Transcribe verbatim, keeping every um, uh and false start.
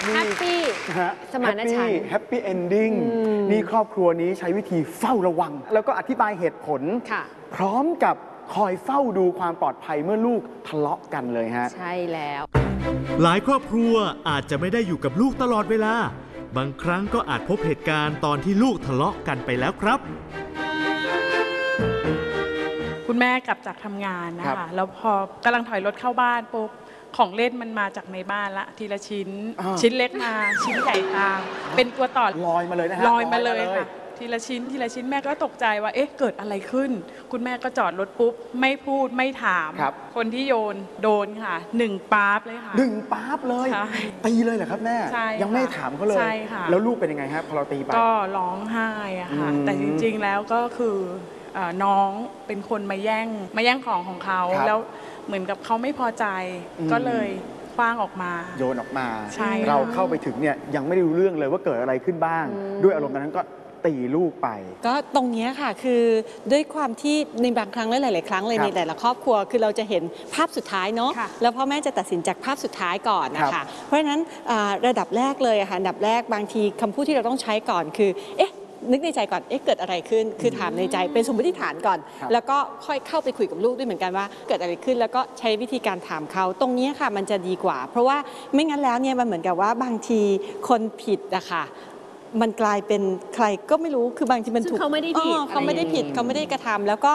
แฮปปี้สมานฉันท์แฮปปี้เอนดิ้งนี่ครอบครัวนี้ใช้วิธีเฝ้าระวัง แล้วก็อธิบายเหตุผลพร้อมกับคอยเฝ้าดูความปลอดภัยเมื่อลูกทะเลาะกันเลยฮะใช่แล้วหลายครอบครัวอาจจะไม่ได้อยู่กับลูกตลอดเวลาบางครั้งก็อาจพบเหตุการณ์ตอนที่ลูกทะเลาะกันไปแล้วครับคุณแม่กลับจากทำงานนะคะแล้วพอกำลังถอยรถเข้าบ้านปุ๊บของเล่นมันมาจากในบ้านละทีละชิ้นชิ้นเล็กมาชิ้นใหญ่ตามเป็นตัวต่อลอยมาเลยนะฮะลอยมาเลยค่ะทีละชิ้นทีละชิ้นแม่ก็ตกใจว่าเอ๊ะเกิดอะไรขึ้นคุณแม่ก็จอดรถปุ๊บไม่พูดไม่ถามคนที่โยนโดนค่ะหนึ่งป๊าบเลยค่ะหนึ่งป๊าบเลยตีเลยเหรอครับแม่ยังไม่ถามเขาเลยแล้วลูกเป็นยังไงครับพอเราตีไปก็ร้องไห้อะค่ะแต่จริงๆแล้วก็คือน้องเป็นคนมาแย่งมาแย่งของของเขาแล้วเหมือนกับเขาไม่พอใจก็เลยคว้างออกมาโยนออกมาเราเข้าไปถึงเนี่ยยังไม่รู้เรื่องเลยว่าเกิดอะไรขึ้นบ้างด้วยอารมณ์นั้นก็ตีลูกไปก็ตรงนี้ค่ะคือด้วยความที่ในบางครั้งและหลายๆครั้งเลยในแต่ละครอบครัวคือเราจะเห็นภาพสุดท้ายเนาะแล้วพ่อแม่จะตัดสินจากภาพสุดท้ายก่อนนะคะเพราะฉะนั้นระดับแรกเลยค่ะระดับแรกบางทีคำพูดที่เราต้องใช้ก่อนคือเอ๊ะนึกในใจก่อนเอ๊ะเกิดอะไรขึ้นคือถามในใจเป็นสมมติฐานก่อนแล้วก็ค่อยเข้าไปคุยกับลูกด้วยเหมือนกันว่าเกิดอะไรขึ้นแล้วก็ใช้วิธีการถามเขาตรงนี้ค่ะมันจะดีกว่าเพราะว่าไม่งั้นแล้วเนี่ยมันเหมือนกับว่าบางทีคนผิดอะค่ะมันกลายเป็นใครก็ไม่รู้คือบางทีมันถูกเขาไม่ได้ผิดเขาไม่ได้ผิดเขาไม่ได้กระทำแล้วก็